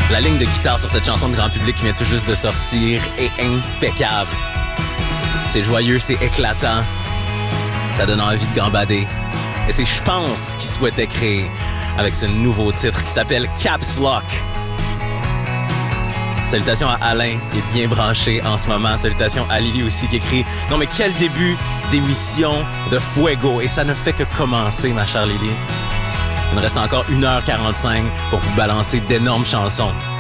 La ligne de guitare sur cette chanson de grand public qui vient tout juste de sortir est impeccable. C'est joyeux, c'est éclatant. Ça donne envie de gambader. Et c'est, je pense, ce qu'il souhaitait créer avec ce nouveau titre qui s'appelle Caps Lock. Salutations à Alain, qui est bien branché en ce moment. Salutations à Lily aussi, qui écrit « Non mais quel début d'émission de Fuego! » Et ça ne fait que commencer, ma chère Lily. Il nous reste encore 1h45 pour vous balancer d'énormes chansons.